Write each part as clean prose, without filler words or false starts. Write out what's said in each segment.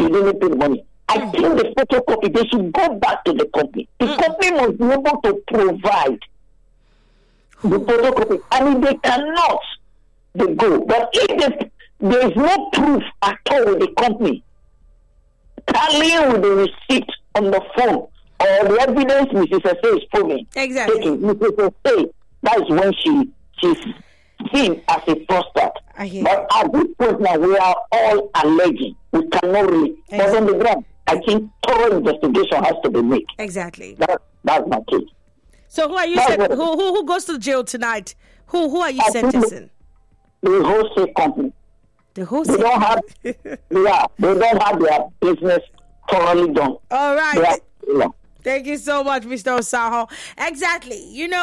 didn't pay the money. I think the photocopy, they should go back to the company. The company must be able to provide the photocopy. And if they cannot, they go. But if there is no proof at all with the company, tallying with the receipt on the phone or the evidence Mrs. Ese is proving, exactly. Mrs. Ese, that is when she's seen as a fraudster. But at this point now, we are all alleging. We cannot really. But on the ground, I think thorough investigation has to be made. Exactly. That's my case. So who are you? Who goes to jail tonight? Who are you sentencing? The wholesale company. The wholesale. They don't have. They don't have their business thoroughly done. All right. Thank you so much, Mr. Osahon. Exactly.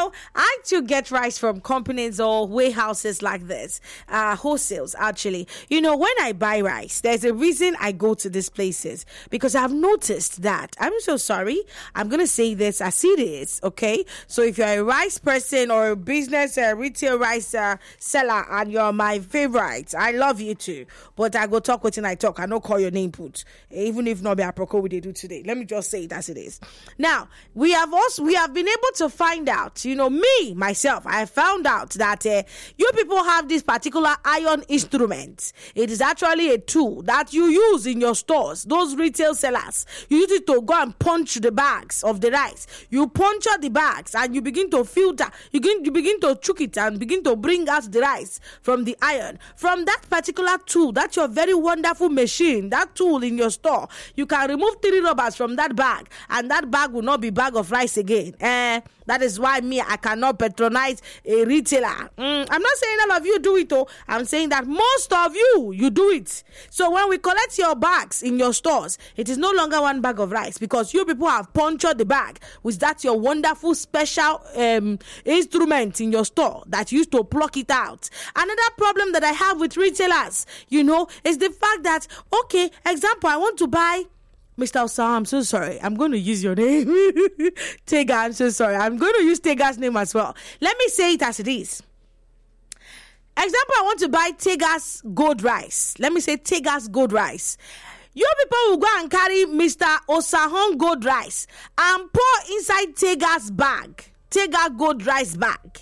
I too get rice from companies or warehouses like this, wholesales actually. When I buy rice, there's a reason I go to these places because I've noticed that. I'm so sorry. I'm going to say this as it is, okay? So if you're a rice person or a business, retail rice seller and you're my favorite, I love you too. But I go talk with you and I talk. I don't call your name put. Even if not be apropos we do today. Let me just say it as it is. Now, we have been able to find out, myself, I found out that you people have this particular iron instrument. It is actually a tool that you use in your stores, those retail sellers. You use it to go and punch the bags of the rice. You puncture the bags and you begin to filter. You begin to chook it and begin to bring out the rice from the iron. From that particular tool, that's your very wonderful machine, that tool in your store, you can remove 3 rubbers from that bag and that bag will not be bag of rice again. That is why I cannot patronize a retailer. I'm not saying all of you do it, I'm saying that most of you do it. So when we collect your bags in your stores, it is no longer 1 bag of rice because you people have punctured the bag with that your wonderful special instrument in your store that you used to pluck it out. Another problem that I have with retailers, is the fact that, okay, example, I want to buy Mr. Osahon, I'm so sorry. I'm going to use your name. Tega, I'm so sorry. I'm going to use Tega's name as well. Let me say it as it is. Example, I want to buy Tega's gold rice. Let me say Tega's gold rice. You people will go and carry Mr. Osahon gold rice and pour inside Tega's bag. Tega gold rice bag.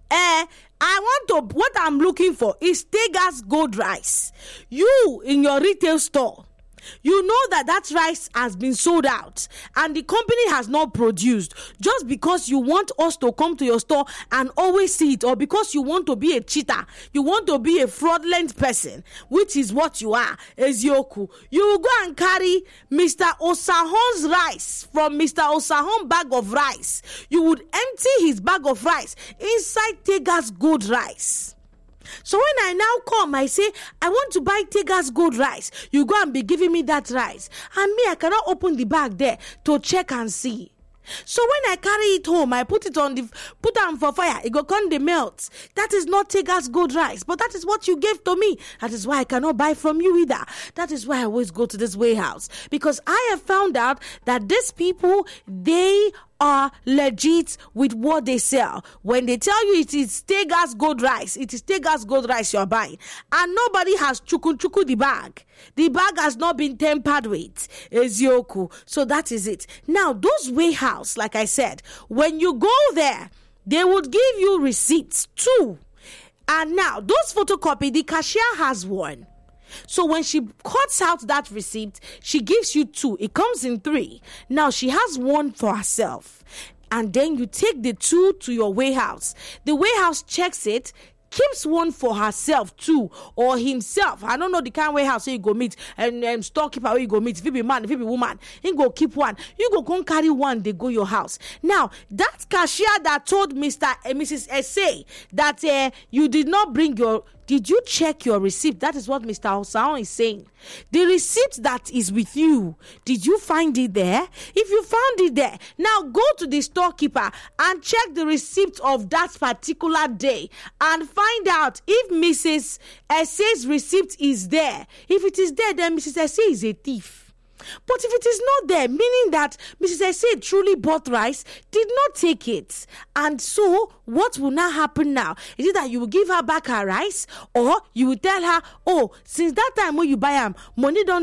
What I'm looking for is Tega's gold rice. You, in your retail store, you know that rice has been sold out and the company has not produced just because you want us to come to your store and always see it, or because you want to be a cheater, you want to be a fraudulent person, which is what you are, Ezioku. You will go and carry Mr. Osahon's rice from Mr. Osahon bag of rice. You would empty his bag of rice inside Tega's gold rice. So when I now come, I say, I want to buy Tega's gold rice. You go and be giving me that rice. And me, I cannot open the bag there to check and see. So when I carry it home, I put it on for fire. It go come the melt. That is not Tega's gold rice, but that is what you gave to me. That is why I cannot buy from you either. That is why I always go to this warehouse, because I have found out that these people, they are legit with what they sell. When they tell you it is Tega's gold rice, it is Tega's gold rice you're buying. And nobody has chuku the bag. The bag has not been tampered with. Ezioku. So that is it. Now, those warehouse, like I said, when you go there, they would give you receipts too. And now, those photocopy, the cashier has one. So when she cuts out that receipt, she gives you 2. It comes in 3. Now she has 1 for herself. And then you take the 2 to your warehouse. The warehouse checks it, keeps 1 for herself too, or himself. I don't know the kind of warehouse you go meet and storekeeper where you go meet. If it be man, if it be woman, he go keep 1. You go come carry 1, they go your house. Now, that cashier that told Mrs. Ese that you did not bring your... Did you check your receipt? That is what Mr. Osahon is saying. The receipt that is with you, did you find it there? If you found it there, now go to the storekeeper and check the receipt of that particular day and find out if Mrs. Ese's receipt is there. If it is there, then Mrs. Ese is a thief. But if it is not there, meaning that Mrs. Ese truly bought rice, did not take it. And so, what will now happen now? Is it that you will give her back her rice, or you will tell her, oh, since that time when you buy them, money don't